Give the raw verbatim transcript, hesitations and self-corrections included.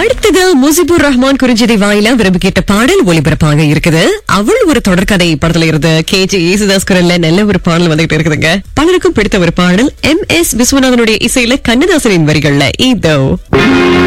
அடுத்தது முசிபுர் ரஹ்மான் குறிஞ்சிதை வாயிலா விரும்பி கேட்ட பாடல் ஒளிபரப்பாக இருக்குது. அவள் ஒரு தொடர்கதை படத்துல இருந்து கே ஜே யேசுதாஸ் குரல்ல நல்ல ஒரு பாடல் வந்துகிட்டு இருக்குதுங்க. பலருக்கும் பிடித்த ஒரு பாடல். எம் எஸ் விஸ்வநாதனுடைய இசையில கண்ணதாசனின் வரிகள்ல இதோ.